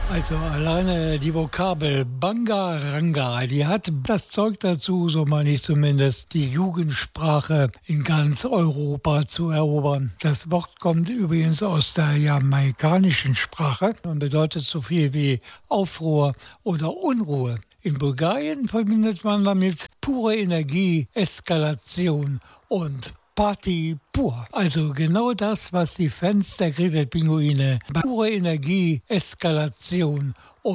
Also alleine die Vokabel Bangaranga, die hat das Zeug dazu, so meine ich zumindest, die Jugendsprache in ganz Europa zu erobern. Das Wort kommt übrigens aus der jamaikanischen Sprache und bedeutet so viel wie Aufruhr oder Unruhe. In Bulgarien verbindet man damit pure Energie, Eskalation und Party pur. Also genau das, was die Fans der Grilled-Pinguine bei pure Energie, Eskalation und